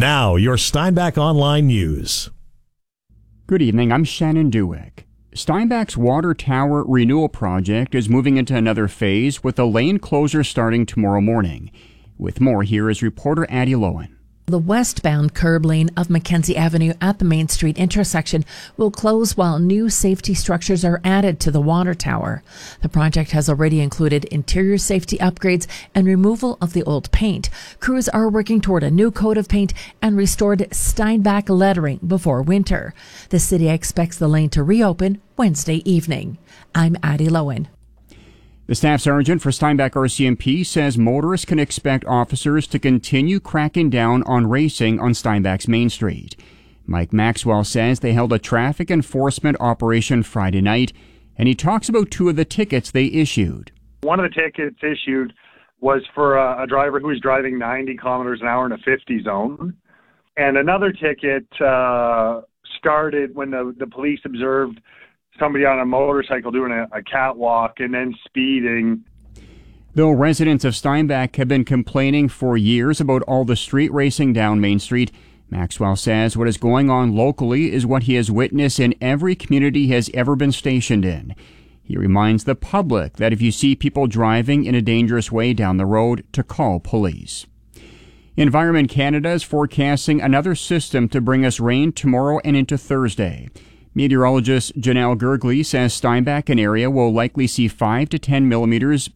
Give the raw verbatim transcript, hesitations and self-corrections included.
Now, your Steinbach Online News. Good evening, I'm Shannon Dewick. Steinbach's Water Tower Renewal Project is moving into another phase with the lane closure starting tomorrow morning. With more, here is reporter Addie Lowen. The westbound curb lane of Mackenzie Avenue at the Main Street intersection will close while new safety structures are added to the water tower. The project has already included interior safety upgrades and removal of the old paint. Crews are working toward a new coat of paint and restored Steinbach lettering before winter. The city expects the lane to reopen Wednesday evening. I'm Addie Lowen. The staff sergeant for Steinbach R C M P says motorists can expect officers to continue cracking down on racing on Steinbach's Main Street. Mike Maxwell says they held a traffic enforcement operation Friday night, and he talks about two of the tickets they issued. One of the tickets issued was for a, a driver who was driving ninety kilometers an hour in a fifty zone. And another ticket uh, started when the, the police observed somebody on a motorcycle doing a, a catwalk and then speeding. Though residents of Steinbach have been complaining for years about all the street racing down Main Street, Maxwell says what is going on locally is what he has witnessed in every community he has ever been stationed in. He reminds the public that if you see people driving in a dangerous way down the road, to call police. Environment Canada is forecasting another system to bring us rain tomorrow and into Thursday. Meteorologist Janelle Gergley says Steinbach and area will likely see five to ten millimeters